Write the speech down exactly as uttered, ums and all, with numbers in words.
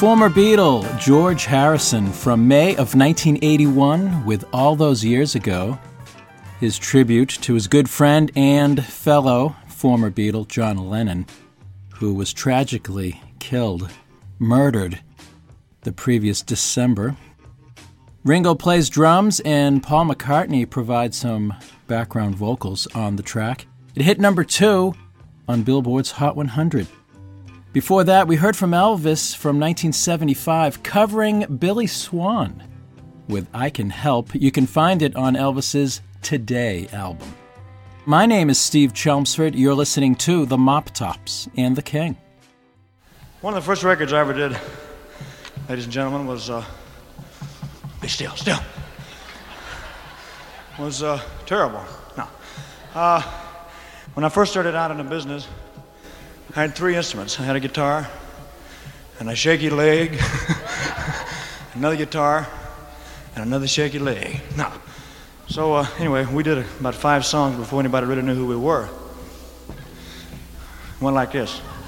Former Beatle George Harrison from May of nineteen eighty-one with All Those Years Ago, his tribute to his good friend and fellow former Beatle John Lennon, who was tragically killed, murdered, the previous December. Ringo plays drums and Paul McCartney provides some background vocals on the track. It hit number two on Billboard's Hot one hundred. Before that, we heard from Elvis from nineteen seventy-five covering Billy Swan with I Can Help. You can find it on Elvis's Today album. My name is Steve Chelmsford. You're listening to The Mop Tops and The King. One of the first records I ever did, ladies and gentlemen, was, uh, be still, still, was uh, terrible. No. Uh, when I first started out in the business, I had three instruments. I had a guitar, and a shaky leg, another guitar, and another shaky leg. No. So uh, anyway, we did about five songs before anybody really knew who we were. One like this.